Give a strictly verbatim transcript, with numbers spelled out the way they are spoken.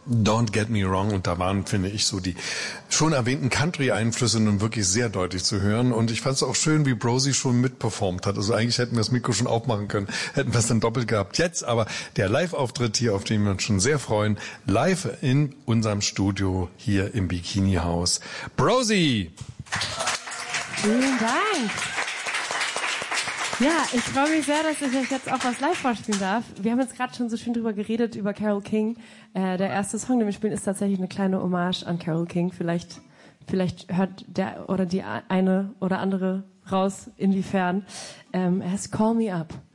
Don't Get Me Wrong, und da waren, finde ich, so die schon erwähnten Country-Einflüsse nun wirklich sehr deutlich zu hören, und ich fand es auch schön, wie Brosi schon mitperformt hat. Also eigentlich hätten wir das Mikro schon aufmachen können, hätten wir es dann doppelt gehabt. Jetzt aber der Live-Auftritt hier, auf den wir uns schon sehr freuen, live in unserem Studio hier im Bikini-Haus. Brosi! Vielen Dank! Ja, ich freue mich sehr, dass ich euch jetzt auch was live vorspielen darf. Wir haben jetzt gerade schon so schön drüber geredet, über Carole King. Äh, der erste Song, den wir spielen, ist tatsächlich eine kleine Hommage an Carole King. Vielleicht, vielleicht hört der oder die eine oder andere raus, inwiefern. Ähm, er heißt Call Me Up.